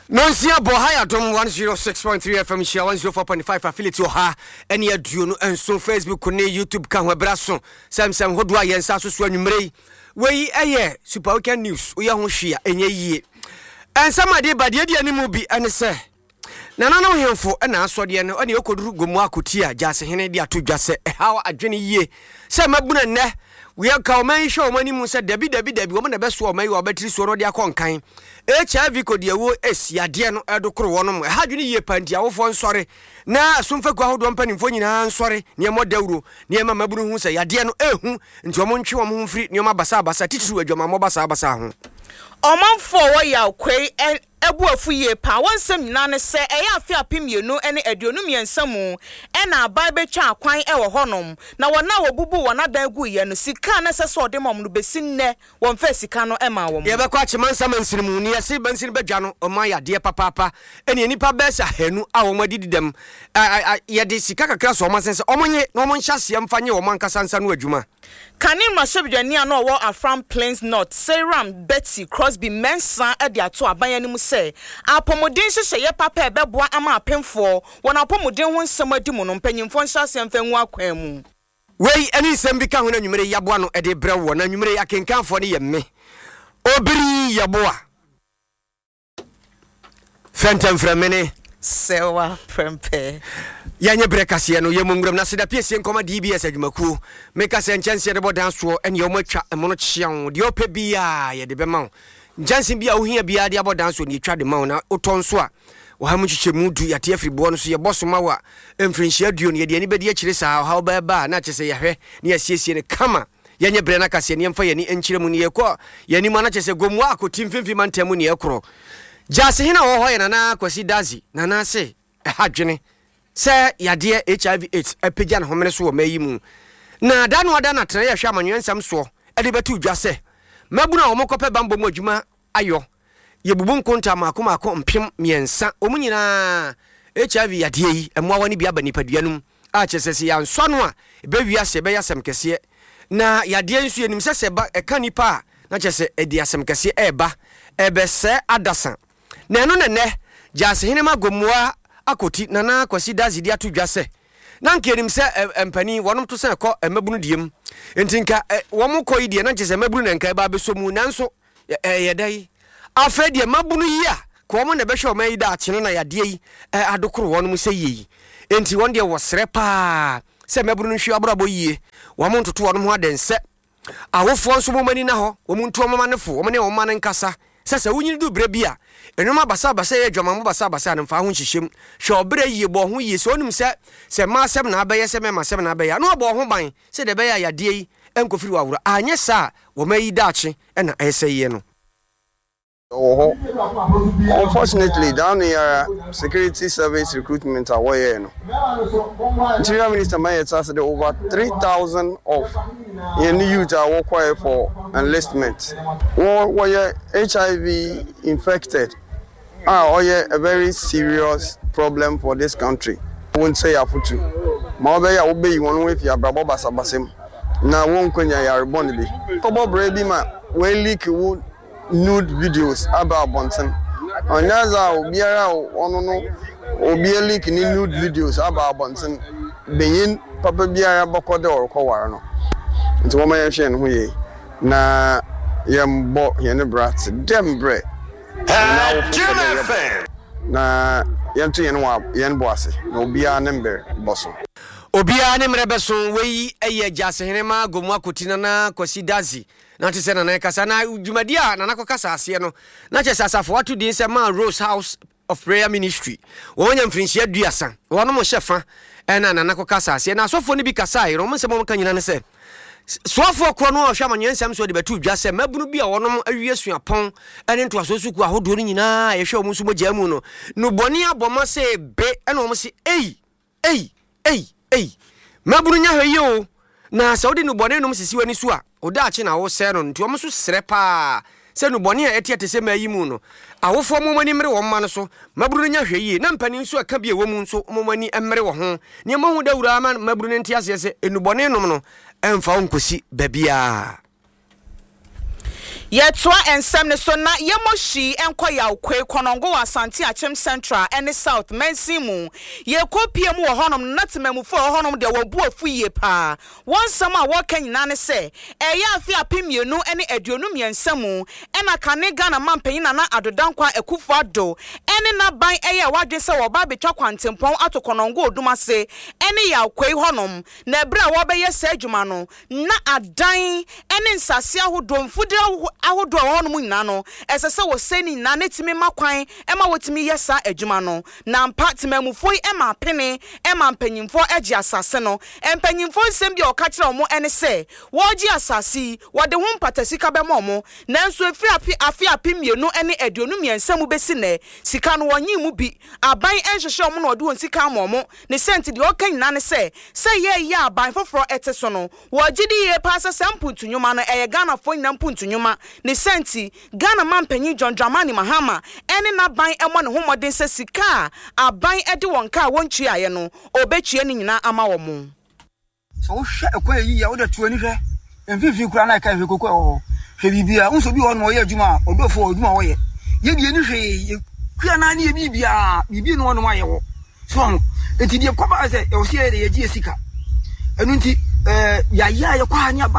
Nonsia Bohaya Dom 106.3 FM Share 104.5 affiliate Oha any aduno and so Facebook kone YouTube kan webraso Sam hodwa yensa so so anwumrei we Super Weekend News we ho hwea enye yie ensamade bade de animu bi ene se nana no hemfo na asode ne one yokoduru gomu akoti a jase hene de atodwase hawa adwene yie se mabuna ne we ka o man show mani mu se dabi o man be so o man wo batiri so no de akonkan HIV kodi ewo esiade no edokoro wono ha dwene yie pandia wofo nsore na asomfa kwa hodo mpanimfo nyina nsore ne mo dawuro ne ma mabunu hu se yade no ehu nti o mo ntwe o mo mfiri ne o ma basa titiru adwama mo basa ho Omanfo wo ya kwei ebuafu ye pa wonsem nyina ne se eya afia pemienu ene aduonum yensamu ena abai betwa akwan ewo honom na wona wobubu wona dan gu ye no sika na se so de mom no besi nne won fa sika no ema wo ye be kwa chimansa mansirimu ne yesi bansiri bedwa no o man yade papa ene nipa besa hanu a wo madididam ye de sika kakra so o sense o monye no mo nhyase mfanye wo man kasansa no adwuma Kanin Mashabjani no wo Afram Plains North Seram Betty Crosby Mensa e de ato aban ni mu se apomodin hye papa e beboa ama apemfo wona apomodin ho nsem adimu no mpanyimfo nhyase mfanwu akwan mu wei ani sem bi ka ho na nwumere yaboa no e de brɛ wo na nwumere akenkanfo ne ye me obiri yaboa Fentam framene sewa prempe Yanye brekase no yemungram na seda piesie nkoma DBS adwumaku meka se nchanse de bodan so ene yo matwa emono chian de opa bia ye de bema nchanse bia ohia bia de abodan so ne twa de ma na otonso a wo ha muchiche mudu yate afribo no so ye boso ma wa emfrinhia duo ne ye de ani bedi akire sa ha ba ba na chese ye hwe ne asiesie ne kama yanye bre na kase ne mfa ye ni enchire mu ne ye ko ye ni ma na chese gomu akoti mfimfi mantamu ne ye kro jase hina wo ho ye na kwasi dazi na se hadwene se yade HIV/AIDS epegya ne homene so wo mayi mu na da no ada na tena ye hwa amanwensam so e de betu dwase mabuna wo mokope bambo mu adwuma ayo ye bubu nkonta makomako mpem miensa omunyina HIV yade yi emwa wani bia bani paduanum a chesese ya nso no a be wiase be yasem kese na yade nsu enim sese ba eka nipa na chese e de yasem kese eba ebe se adasa na eno ne jase hine magomua akoti nana kwasi dazi dia to dwase na nkenim se empani wonom to se ko mabunu diem entinka womo koyi die na nche se mabunu na nka ba besomu nanso yedai afedi mabunu yi a ko mo na be hwe o mai da akene na yade yi adokoro wonom se yi enti won de wo sere pa se mabunu hwe abrabo yi womo ntoto wonom ho adense awofo nso mo mani na ho womo nto mo manefo womo ne wo man nkasa sasa wunyi du bre bia enoma basa ye dwama mo basa na mfa ho hyehyem hwe obre yie bo ho yie so onum se ma asem na abaye se mema asem na abaye no bo ho ban se de be ya yade yi enkofiri wawura anye sa wo mayi dache na eseye no Unfortunately, down here, security service recruitment are way no. Interior Minister Mayeta said over 3,000 of the youth are required for enlistment. Were HIV infected? A very serious problem for this country. I won't say afutu. Maobe obey one with your brabo basabasem. Na won't kwenya ya rebond bi. Tobo brebi ma we leak nude videos about Bonson. Onyaza obiara ono no obi leak ni nude videos about Bonson. Beyin papa biara bokode orokoware no. Nti wo ma yehwe no ye. Na yembo ye ne brat dembre. Na yentu ye no yenbo ase. Na obiara ne mber boso. Obia ne mrebeso wei eye jase henema gomu akotina na kwasi dazi na te se na kasa na dwumadia na nakokasa ase no na che sasafo watu din se man Rose House of Prayer Ministry wonya mfrinhia duasa wono mo hyefa na nakokasa ase na sofo ne bi kasa iro mo se mo kan nyina ne se sofo kro no hwa manwensam so de betu dwase mabunu bi a wono awie suapon ene nto asosuku ahodo ni nyina ye hwe mo nso mo jamu no no boni aboma se be ene mo se mabunu nya hwe yo na saudi no bone no msisi wani so a oda ache na wo se no nti o mso sere pa se no bone a etiate se mayi mu no awofo mo mani mere wo ma no so mabunu nya hwe yi na mpani nso aka bia wo mu nso mo mani emere wo ho ne mo hu dawura ma mabunu nti ase se enu bone no no emfa nkosi babia Yetwa ensem ne so na yemoshi enko ya ukwe konongo wa Asante Achem Central and South Mensimu ye kopie mu wo honom natemamufo wo honom de wabu afuye pa wonsam a wo kan nyina ne se eya afi apemienu ene aduonum yensamu ena kane Ghana mampanyin na adodankwa ekufo ado ene na ban eya wadwe se wo ba betwa kwantempon ato konongo odumase ene ya ukwe honom na ebra wo be ye se adwuma no na adan ene nsase ahodo mfudira ahodo ahono mu nyina no esese wo seni na netimi makwan ema wotimi yesa adwuma no na mpa temamufo ema pene ema mpanyimfo agi asase no empanyimfo nsem bi okakira omo ene se wogi asase wode ho mpatasika be momo nanso afi apimienu ene aduonum yensam besi ne sika no wonyi mu bi aban enhwehwe omo na wode won sika momo ne senti de okan nyina ne se ye aban foforo eteso no wogi di ye pasa sampuntu nyuma no eye Ghana fo nyina mpuntu nyuma ne senti Ghana mampanyin John Dramani Mahama ene na ban emo ne homodin se sika aban ede wonka wontua ye no obetue ni nyina ama wo mu so hwe ekwa yi ya wo de tuani hwe emfifi kura na ka hwe kokko ho hwe bibia unso bi ho no ye adwuma odofo odwuma wo ye ye bie ni hwe kura na ne bibia bibi no no aye wo so enti die kwaba se e o sie de ye gi sika enu nti ya ye kwa anya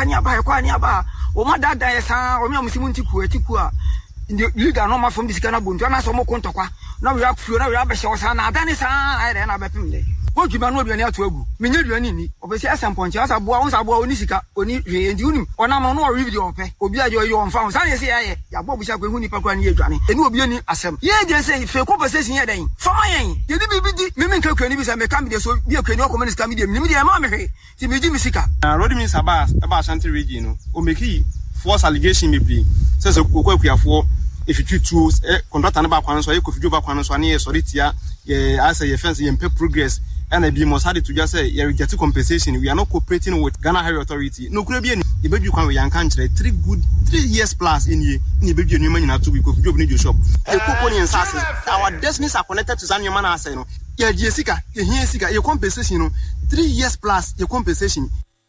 ba o ma dada ye sa o mi amusimu ntiku a liga no ma from disika na bontu na so mo kontokwa na we afuo na we abehye wo sa na adane sa ayre na bepem de o djuma no oduane ato agu menye duane ni obesi asamponche asaboa oni sika oni hwe ndi unim onam no o video ope obi ajo yo onfa ho sa na se yaye ya bo busa kwehu nipa kwa ni aduane eni obi ani asem ye de say fe conversation ye den fama yen ye di bibidi me menka kwani bi sa me kam de so bi akwani okomani sika me de me de ma me hwe ti meji mi sika road means aba Ashanti region no o meki false allegation me bi say so kwakuafo if you choose contractor na ba kwan so ye kofijo ba kwan so na ye solitia ye as a fence ye progress and I be must had to just say you get compensation. We are not cooperating with Ghana Highway Authority. No Caribbean, the baby you can we can 3 years plus in ye in the baby new man in 2 weeks of job need your shop. The coupon and sasses, our destinies are connected to Zanu Man Aseno. Yeah, Jessica, your compensation 3 years plus your compensation.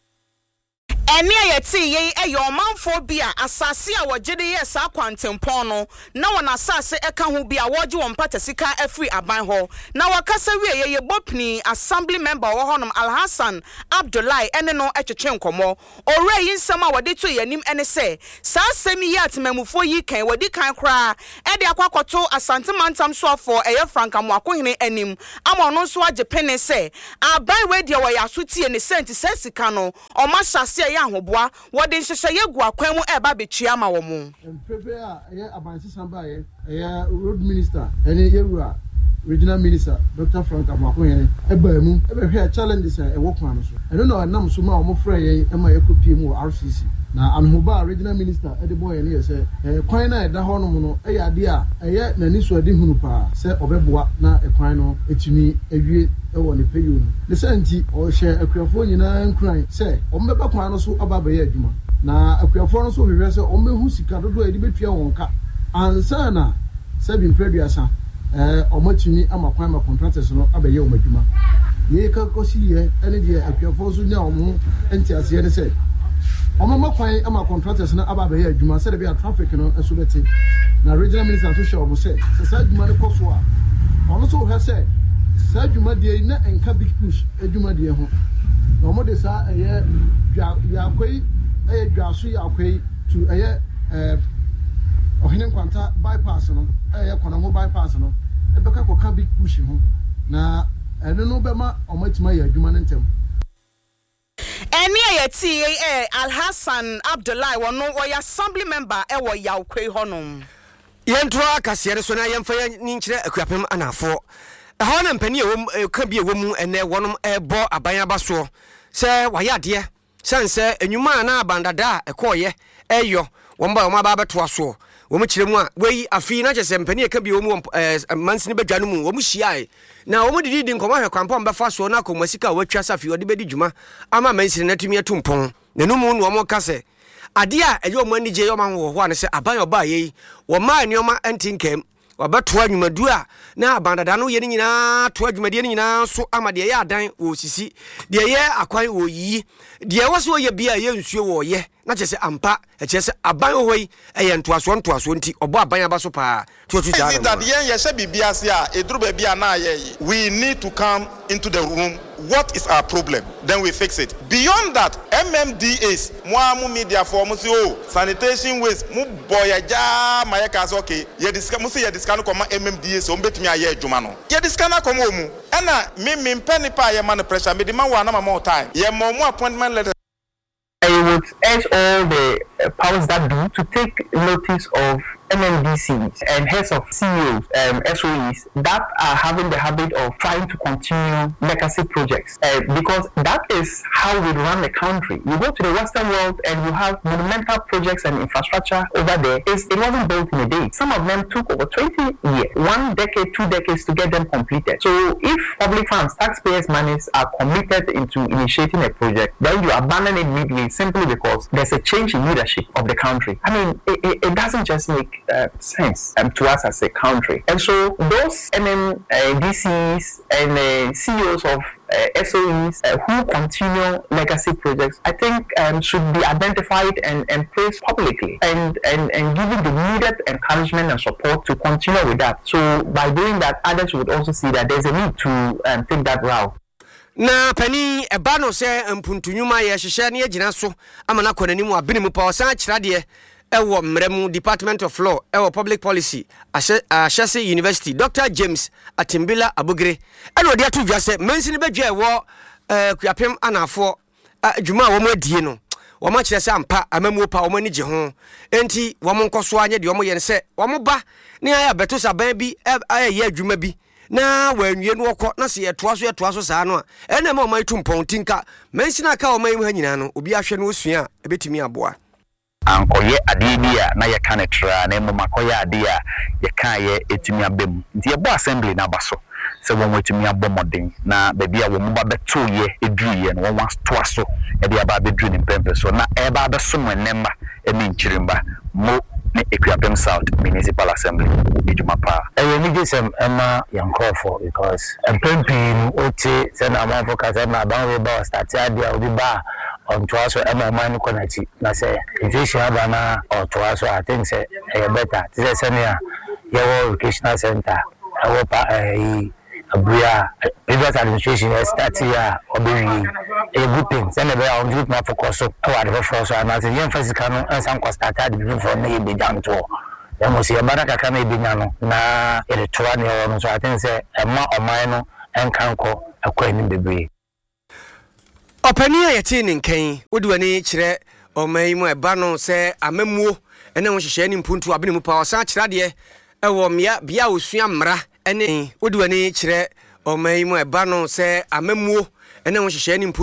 Eni ayeti ye eyo manfo bia asase a wogede ye sa kwantempon no na wona asase eka ho bia woge won patasika afri aban ho na wakasa wie ye bopni assembly member wo honom Alhassan Abdullahi ene no etwetwe nkomo ore yi nsam a wode to yanim ene se sa asemi ye atemamufo yi kan wodi kan kra e de akwakoto Asante Mantam so for eye Franka Mwakohene anim ama no so age pene se aban we de wo ya so tie ne senti sesika no o ma hyase ahoboa wode nhyehyɛ yegu akwan mu eba betua ma wo mu empepe a ye abansi samba ye road minister ene yewura regional minister Dr. Franka Mwakohene eba mu hwe challenges e wo kwan no so eno na nam so ma wo frɛ ye ema yekopie mu RCC na anhoba regional minister ede boy ne ye se kwan na eda ho no mu no ye ade a ye nani so ade hunu pa se obeboa na kwan no etimi awie ewo ne peyo no ne senti o hye akuafo nyina nkran se ombeba kwan no so aba ye adwuma na akuafo no so hwehwe se ombehu sika dodo edi betua won ka ansa na sabin preduasa omatumi ama kwan ma contractors no aba ye omadwuma ye ka kosi ye ene de akuafo so nya omo entiase ne se Omama kwan ama contractors na aba be adwuma se de be traffic no eso beti na regional minister so show say se adwuma ne koso a ono so he say se adwuma de na enka big push adwuma de ho na omo de sa eye ya kwai eye dwaso ya kwai to eye ohene kwanta bypass no eye kono bypass no e beka koka big push ho na eno no be ma omatima ya adwuma ne ntem Eni ayeti Alhassan Abdullahi wono wo assembly member e wo yawkwe honom yentoa kasiere so na yemfa ni nkire akuapem anafo ho na mpani e ka bi ewo mu ene wonom ebo aban abaso se wayade sanse enwuma na abandada ekoye eyo womba woma ba beto aso womu kire mu a wei afi na chese mpani e ka bi womu mansini badwanu mu womu hyiae na womu didi nkoma hwe kwampa mbefa so na komasika watwa safi wode bedi dwuma ama mansini na tumi atumpon nanumu no womu kase ade a eyo mu anije yo man wo ho ane se aban oba yi wo ma nioma antinkem wabeto adwumadu a na abandada no ye ni nyina to adwumade ni nyina so amade ye adan wo sisi de ye akwan wo yi de wo so ye bia ye nsuo wo ye na kyese ampa kyese aban hoyi ntoaso nti obo aban abaso pa to that yen ye she bibiase a eduru ba bia na ye we need to come into the room. What is our problem? Then we fix it. Beyond that, MMDAs, mo media for mo sanitation waste, mo boyaja mayeka so okay. Ye discuss mo say ye discuss no come MMDAs o betimi aye adwuma no. Ye discuss na come mu. Na me penny pa ye man pressure me the man wa na more time. Ye mo appointment letter. I would urge all the powers that do to take notice of MMDCs and heads of CEOs, SOEs that are having the habit of trying to continue legacy projects because that is how we run the country. You go to the Western world and you have monumental projects and infrastructure over there. It wasn't built in a day. Some of them took over 20 years, 1 decade, 2 decades to get them completed. So if public funds, taxpayers' monies are committed into initiating a project, then you abandon it midway simply because there's a change in leadership of the country. I mean, it doesn't just make sense to us as a country. And so those MMDCs and CEOs of SOEs who continue legacy projects, I think should be identified and praised publicly and given the needed encouragement and support to continue with that. So by doing that, others would also see that there's a need to take that route. Na pani eba no se mpuntunyuma ye hyehyɛ ne agina so amana kwananimu abinimu pa osan kyerɛ de ewo mremu Department of Law ewo Public Policy Ashesi University Dr. James Atimbila Abugre eno de atu dwase mansini badwa ewo kuapem anafo adwuma wo madie no wo ma kyerɛ sɛ ampa amamu pa wo mani gye ho enti wo mo nkoso anye de wo mo ye ne sɛ wo mo ba ne aya beto saban bi ayɛ adwuma bi na wanwie no wokɔ na se yɛtoa so saa no a ɛna ma ɔman tumpɔn tinka mansina ka ɔman mu ha nyina no obi ahwɛ no osua ebetimi aboa ankoye ade bi a na yɛka ne tra na mmom akoye ade a yɛka yɛ etumi abem nti yɛbɔ assembly na baso sɛ wɔn etumi abɔ modern na baabi a wɔn ba beto yɛ eduye no wɔn wastoa so ɛde aba bedru ne mpempe so na ɛba abeso mo nnemba ɛne nchirimba mo ne Ekuapem South Municipal Assembly ejuma pa ɛyɛ ni jesem ɛma yankofo because mpempi oti sɛ na amanfo ka sɛ na ban we ba start ade a obi ba on to us and man connect na say if you have na or to us I think say better this is any your educational center our abuya previous administration start here obey a good thing send a on group na focus so our the first so na say yen physical no and some started before na be jam to dem mo say baraka ka na be nya no na electoral ne so I think say ma oman no enkanko akwa ni bebre opani ayeti ne nkan wodi wani kyerɛ ɔman mu eba no sɛ amamuo ɛna wo hyehyɛ ne mpuntu abene mu pa ɔsan kyerɛ de ɛwɔ mmea bia osua mmara ɛne wodi wani kyerɛ ɔman mu eba no sɛ amamuo ɛna wo hyehyɛ ne